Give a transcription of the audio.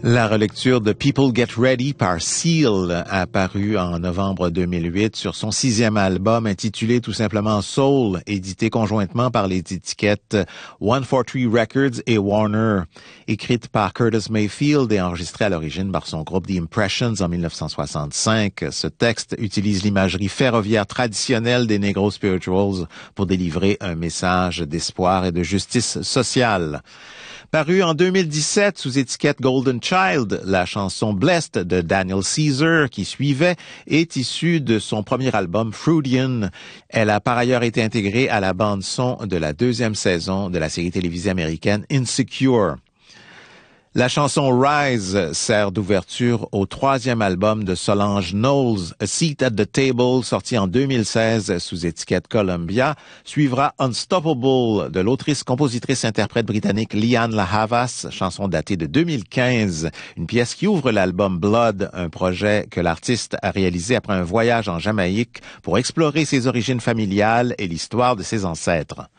La relecture de People Get Ready par Seal, apparue en novembre 2008 sur son 6e album intitulé tout simplement Soul, édité conjointement par les étiquettes 143 Records et Warner. Écrite par Curtis Mayfield et enregistrée à l'origine par son groupe The Impressions en 1965, ce texte utilise l'imagerie ferroviaire traditionnelle des Negro Spirituals pour délivrer un message d'espoir et de justice sociale. Paru en 2017 sous étiquette Golden Child, la chanson Blessed de Daniel Caesar, qui suivait, est issue de son premier album Freudian. Elle a par ailleurs été intégrée à la bande-son de la 2e saison de la série télévisée américaine Insecure. La chanson Rise sert d'ouverture au 3e album de Solange Knowles, A Seat at the Table, sorti en 2016 sous étiquette Columbia, suivra Unstoppable de l'autrice-compositrice-interprète britannique Lianne La Havas, chanson datée de 2015, une pièce qui ouvre l'album Blood, un projet que l'artiste a réalisé après un voyage en Jamaïque pour explorer ses origines familiales et l'histoire de ses ancêtres.